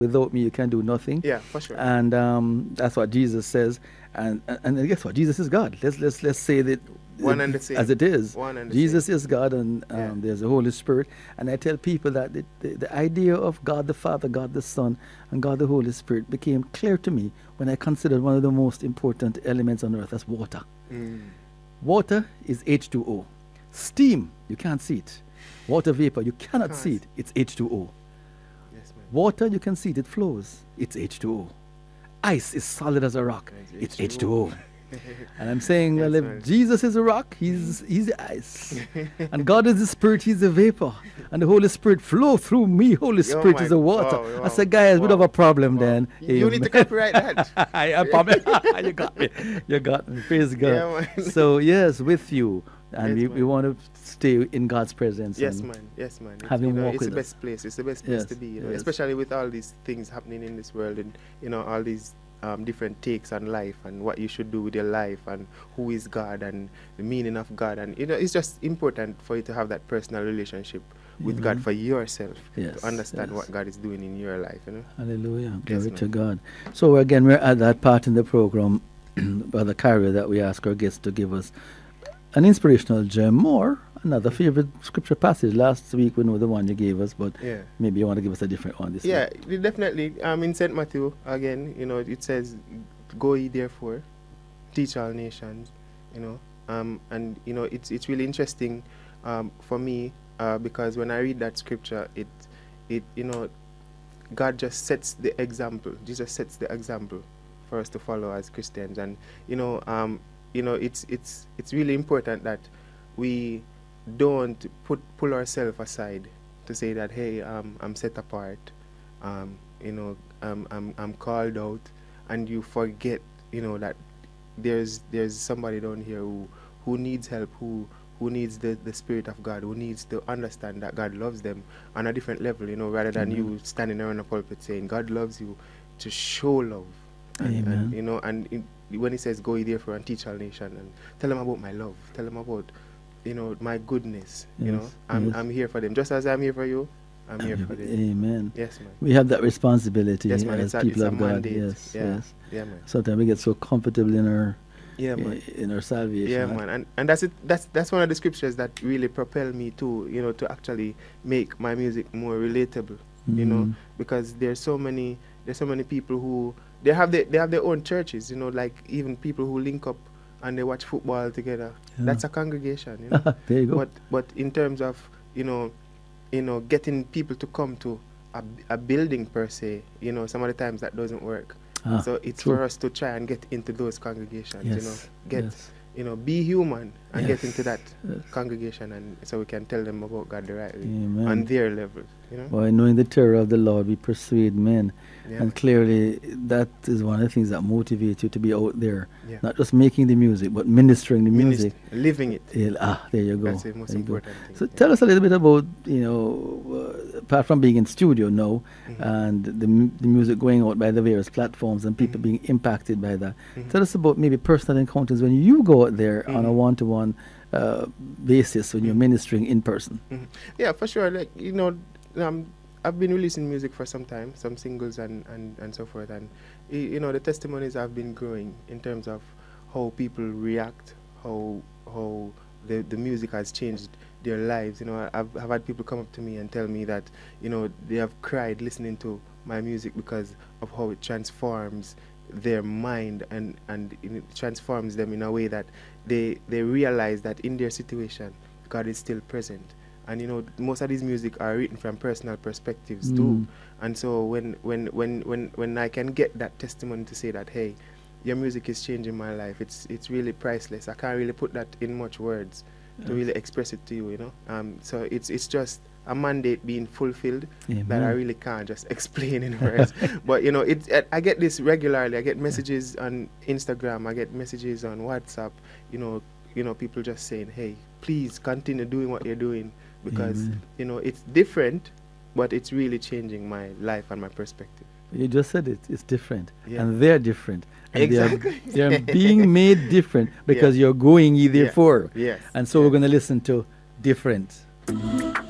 without me you can do nothing. Yeah, for sure. And that's what Jesus says. And guess what? Jesus is God. Let's say that One and the same. as it is. One and the Jesus same. is God, and Yeah. there's the Holy Spirit. And I tell people that the idea of God the Father, God the Son, and God the Holy Spirit became clear to me when I considered one of the most important elements on earth, that's water. Water is H2O. Steam, you can't see it. Water vapor, you cannot Can't. see it. It's H2O. Yes, man. Water, you can see it, it flows. It's H2O. Ice is solid as a rock. It's It's H2O. And I'm saying, well, Yes, if man. Jesus is a rock, he's the ice. And God is the Spirit, he's the vapor. And the Holy Spirit flow through me. Holy Spirit my- is the water. wow, I said, guys, we don't have a problem then. You need to copyright that. I probably, you got me. You got me. Praise God. Yeah, man. So, yes, with you. And Yes, we man. want to stay in God's presence. Yes, and man. Yes, man. It's, have him walk it's the with us. best place. It's the best place Yes, to be. yes. Especially with all these things happening in this world, and all these different takes on life and what you should do with your life and who is God and the meaning of God, and it's just important for you to have that personal relationship with God Amen. for yourself, Yes, to understand yes. what God is doing in your life. Hallelujah. Yes, Glory to ma'am. God. So again, we're at that part in the program, Brother Carrier, that we ask our guests to give us an inspirational gem or another favorite scripture passage. Last week we know the one you gave us, but Yeah. maybe you want to give us a different one this Yeah, week. definitely. In St. Matthew, again, it says, "Go ye therefore, teach all nations," and it's really interesting for me because when I read that scripture, it God just sets the example. Jesus sets the example for us to follow as Christians, and it's really important that we don't pull ourselves aside to say that, hey, I'm set apart, I'm called out, and you forget that there's somebody down here who needs help, who needs the Spirit of God, who needs to understand that God loves them on a different level, rather than you standing around a pulpit saying God loves you, to show love. Amen. When he says, "Go ye therefore and teach all nations," and tell them about my love, tell them about my goodness. Yes, I'm yes. I'm here for them, just as I'm here for you. I'm here for them. Amen. Yes, man. We have that responsibility Yes, man. as It's people a of God. mandate. Yes, Yeah. yes. Yeah, man. Sometimes we get so comfortable in our Yeah, man. in our salvation. Yeah, man, and that's it. That's one of the scriptures that really propel me to actually make my music more relatable. Mm. Because there's so many people who they have their own churches. Like even people who link up and they watch football together. Yeah. That's a congregation. There you go. But in terms of getting people to come to a building per se, some of the times that doesn't work. So it's true. for us to try and get into those congregations, Yes, get, yes. Be human and get Yes, into that yes. congregation, and so we can tell them about God the right way Amen. on their level, By knowing the terror of the Lord, we persuade men. Yeah, And man. clearly, that is one of the things that motivates you to be out there. Yeah. Not just making the music, but ministering the music. Living it. There you go. That's the most There you go. important thing. So yeah. tell us a little bit about, apart from being in studio now, Mhm. and the music going out by the various platforms and people Mhm. being impacted by that. Mhm. Tell us about maybe personal encounters when you go out there on a Mhm. one-to-one basis when you're Mhm. ministering in person. Mhm. Yeah, for sure. Like I've been releasing music for some time, some singles and so forth, and the testimonies have been growing in terms of how people react, how the music has changed their lives. I've had people come up to me and tell me that they have cried listening to my music because of how it transforms their mind and it transforms them in a way that they realize that in their situation God is still present. And most of these music are written from personal perspectives too. And so when I can get that testimony to say that, hey, your music is changing my life, it's really priceless. I can't really put that in much words to really express it to you. So it's just a mandate being fulfilled that I Amen. really can't just explain in words. But I get this regularly. I get messages on Instagram. I get messages on WhatsApp. People just saying, hey, please continue doing what you're doing, because Amen. it's different, but it's really changing my life and my perspective. You just said it. It's different. Yeah. And they're different. And Exactly. They're being made different because you're going ye therefore. Yes. And so we're going to listen to Different.